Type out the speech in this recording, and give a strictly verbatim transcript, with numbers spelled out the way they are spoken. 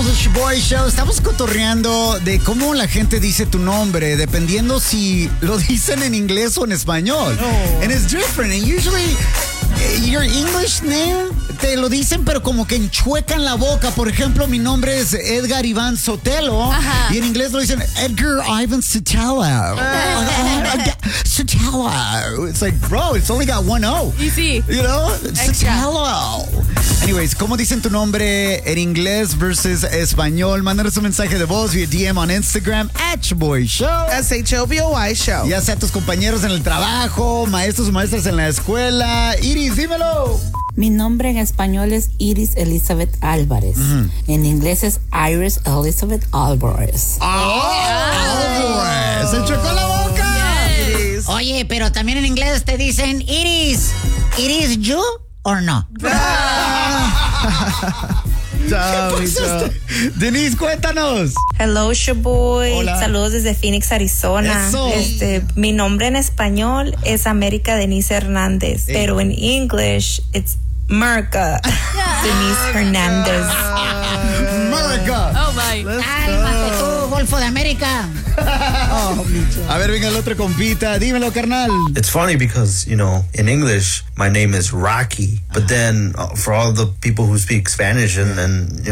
Somos el Shoboy Show. Estamos cotorreando de cómo la gente dice tu nombre, dependiendo si lo dicen en inglés o en español. Oh. And it's different. And usually, your English name te lo dicen, pero como que enchuecan la boca. Por ejemplo, mi nombre es Edgar Iván Sotelo. Ajá. Y en inglés lo dicen Edgar Ivan Sotelo. Sotelo. It's like, bro, it's only got one O. Y sí. You know? Extra. Sotelo. Anyways, ¿cómo dicen tu nombre en inglés versus español? Mándanos un mensaje de voz vía D M on Instagram at Shoboy Show. S H O B O Y Show. Ya sea tus compañeros en el trabajo, maestros o maestras en la escuela. Iris, dímelo. Mi nombre en español es Iris Elizabeth Álvarez. Mm-hmm. En inglés es Iris Elizabeth Álvarez. ¡Oh! ¡Se chocó la boca! Yes. Oye, pero también en inglés te dicen Iris. ¿Iris you or no? Chao, mi chao. Denise, cuéntanos. Hello, Shoboy. Hola. Saludos desde Phoenix, Arizona. Eso. Este, mi nombre en español es América Denise Hernández, pero en English it's Merca Denise Hernández. America. Oh, my. Cálmate tú, Golfo de América. A ver, venga el otro compita. Dímelo, carnal. It's funny because, you know, in English, my name is Rocky. But then uh, for all the people who speak Spanish and, and you